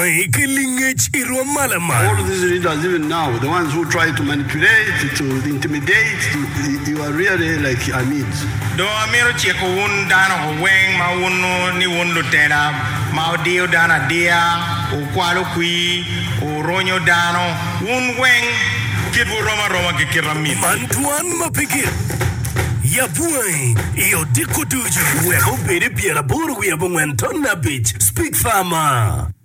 All of these leaders, even now, the ones who try to manipulate, to intimidate, you are really like Amids. Do amiro cheko un dano weng ma unu ni undu tena ma dio dana dia o kwalo kui o ronyo dano un weng kibu roma ke kiramin. Mantuan mapikir. Ya buai, iyo diko tuju. Weho beri piara buru ya bungwen tonna bitch. Speak farmer.